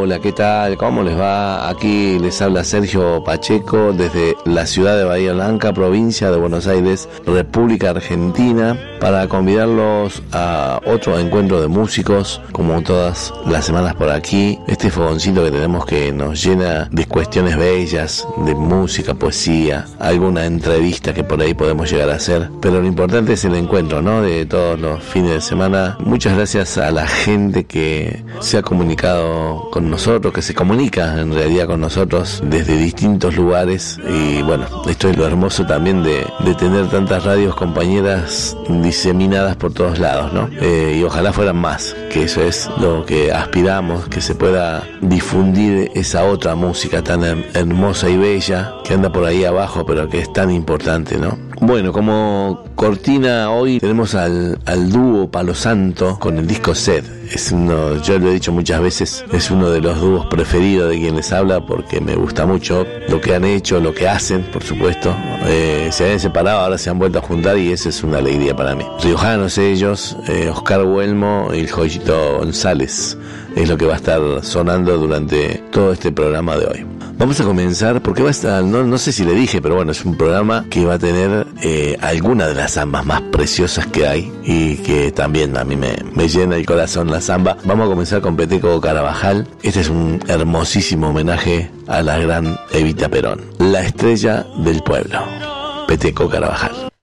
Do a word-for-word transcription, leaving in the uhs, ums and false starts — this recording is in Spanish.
Hola, ¿qué tal? ¿Cómo les va? Aquí les habla Sergio Pacheco desde la ciudad de Bahía Blanca, provincia de Buenos Aires, República Argentina, para convidarlos a otro encuentro de músicos, como todas las semanas por aquí. Este fogoncito que tenemos que nos llena de cuestiones bellas, de música, poesía, alguna entrevista que por ahí podemos llegar a hacer. Pero lo importante es el encuentro, ¿no? De todos los fines de semana. Muchas gracias a la gente que se ha comunicado con nosotros, que se comunica en realidad con nosotros desde distintos lugares. Y bueno, esto es lo hermoso también de, de tener tantas radios compañeras diseminadas por todos lados, ¿no? Eh, y ojalá fueran más, que eso es lo que aspiramos, que se pueda difundir esa otra música tan her- hermosa y bella que anda por ahí abajo, pero que es tan importante, ¿no? Bueno, como cortina hoy tenemos al, al dúo Palo Santo con el disco Sed. Es uno, yo lo he dicho muchas veces, es uno de los dúos preferidos de quien les habla porque me gusta mucho lo que han hecho, lo que hacen, por supuesto. Eh, se habían separado, ahora se han vuelto a juntar y esa es una alegría para mí. Riojanos ellos, eh, Oscar Huelmo y el Joyito González es lo que va a estar sonando durante todo este programa de hoy. Vamos a comenzar porque va a estar, no, no sé si le dije, pero bueno, es un programa que va a tener eh, alguna de las zambas más preciosas que hay y que también a mí me, me llena el corazón la zamba. Vamos a comenzar con Peteco Carabajal. Este es un hermosísimo homenaje a la gran Evita Perón, la estrella del pueblo, Peteco Carabajal.